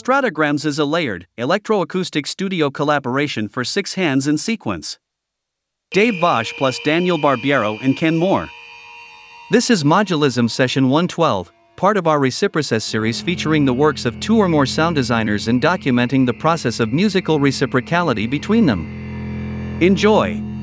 Stratagrams is a layered, electroacoustic studio collaboration for 6 hands in sequence. Dave Vosh plus Daniel Barbiero and Ken Moore. This is Modulism Session 112, part of our Reciprocess series featuring the works of 2 or more sound designers and documenting the process of musical reciprocality between them. Enjoy!